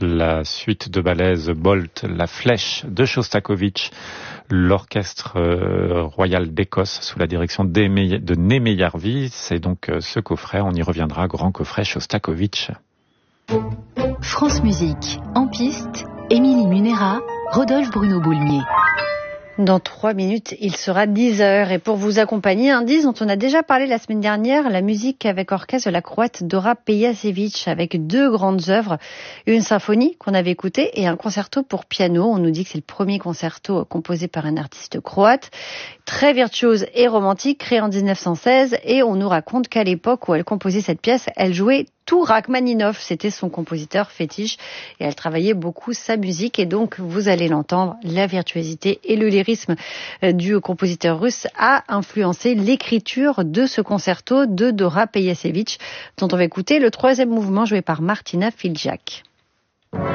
la suite de ballets Bolt, la flèche de Shostakovich, l'orchestre royal d'Écosse sous la direction de Némé Järvi. C'est donc ce coffret, on y reviendra, grand coffret Shostakovich. France Musique, en piste, Émilie Munera, Rodolphe Bruno Boulnier. Dans 3 minutes, il sera 10h. Et pour vous accompagner, un disque dont on a déjà parlé la semaine dernière, la musique avec orchestre de la Croate Dora Pejačević, avec 2 grandes œuvres, une symphonie qu'on avait écoutée et un concerto pour piano. On nous dit que c'est le premier concerto composé par un artiste croate, très virtuose et romantique, créé en 1916. Et on nous raconte qu'à l'époque où elle composait cette pièce, elle jouait tout Rachmaninov, c'était son compositeur fétiche et elle travaillait beaucoup sa musique et donc vous allez l'entendre, la virtuosité et le lyrisme du compositeur russe a influencé l'écriture de ce concerto de Dora Pejačević dont on va écouter le 3e mouvement joué par Martina Filjak.